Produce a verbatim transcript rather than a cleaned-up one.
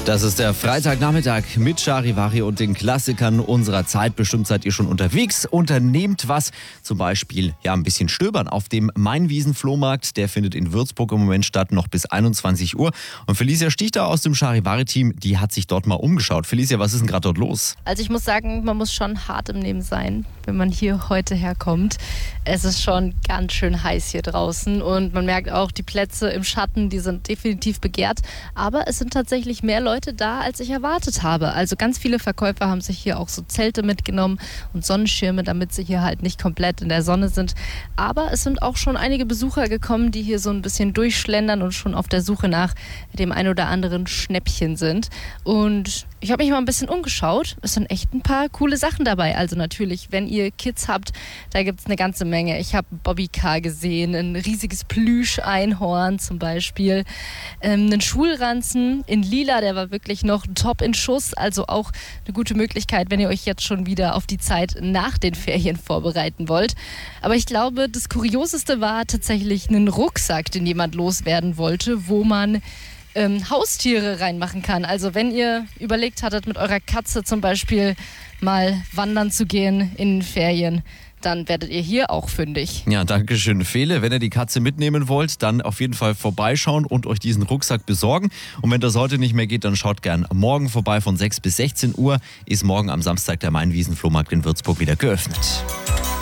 Das ist der Freitagnachmittag mit Charivari und den Klassikern unserer Zeit. Bestimmt seid ihr schon unterwegs. Unternehmt was. Zum Beispiel ja ein bisschen stöbern auf dem Mainwiesen-Flohmarkt. Der findet in Würzburg im Moment statt, noch bis einundzwanzig Uhr. Und Felicia Stichter aus dem Charivari-Team, die hat sich dort mal umgeschaut. Felicia, was ist denn gerade dort los? Also ich muss sagen, man muss schon hart im Nehmen sein, wenn man hier heute herkommt. Es ist schon ganz schön heiß hier draußen und man merkt auch, die Plätze im Schatten, die sind definitiv begehrt. Aber es sind tatsächlich mehr Leute da, als ich erwartet habe. Also ganz viele Verkäufer haben sich hier auch so Zelte mitgenommen und Sonnenschirme, damit sie hier halt nicht komplett in der Sonne sind. Aber es sind auch schon einige Besucher gekommen, die hier so ein bisschen durchschlendern und schon auf der Suche nach dem ein oder anderen Schnäppchen sind. Und ich habe mich mal ein bisschen umgeschaut. Es sind echt ein paar coole Sachen dabei. Also natürlich, wenn ihr Kids habt, da gibt es eine ganze Menge. Ich habe Bobbycar gesehen, ein riesiges Plüsch-Einhorn zum Beispiel, ähm, einen Schulranzen in Lila, der war wirklich noch top in Schuss. Also auch eine gute Möglichkeit, wenn ihr euch jetzt schon wieder auf die Zeit nach den Ferien vorbereiten wollt. Aber ich glaube, das Kurioseste war tatsächlich ein Rucksack, den jemand loswerden wollte, wo man Ähm, Haustiere reinmachen kann. Also wenn ihr überlegt hattet, mit eurer Katze zum Beispiel mal wandern zu gehen in den Ferien, dann werdet ihr hier auch fündig. Ja, danke schön, Fele. Wenn ihr die Katze mitnehmen wollt, dann auf jeden Fall vorbeischauen und euch diesen Rucksack besorgen. Und wenn das heute nicht mehr geht, dann schaut gern morgen vorbei. Von sechs bis sechzehn Uhr ist morgen am Samstag der Mainwiesen-Flohmarkt in Würzburg wieder geöffnet.